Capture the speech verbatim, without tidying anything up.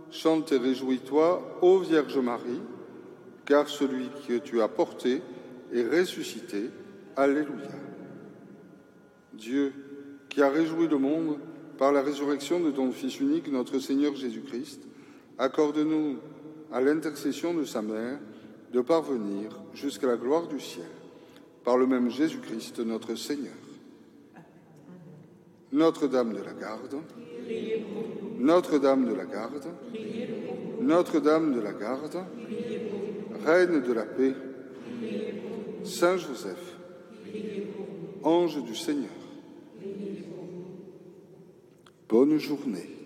chante et réjouis-toi, ô Vierge Marie, car celui que tu as porté est ressuscité. Alléluia. Dieu, qui a réjoui le monde par la résurrection de ton Fils unique, notre Seigneur Jésus-Christ, accorde-nous, à l'intercession de sa mère, de parvenir jusqu'à la gloire du ciel, par le même Jésus-Christ, notre Seigneur. Notre-Dame de la Garde, Notre-Dame de la Garde, Notre-Dame de la Garde, Reine de la paix, Saint Joseph, ange du Seigneur. Bonne journée.